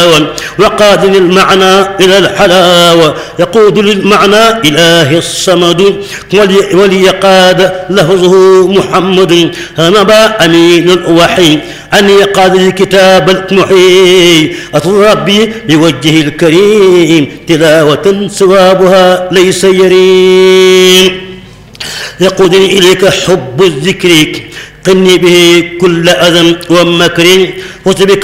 وقاد للمعنى إلى الحلاوة يقود للمعنى إله الصمد وليقاد لفظه محمد نبا أمين الوحي أن يقاد الكتاب المحيي ربي بوجهه الكريم تلاوة ثوابها ليس يريم يقودني إليك حب الذكر قني به كل أذى ومكر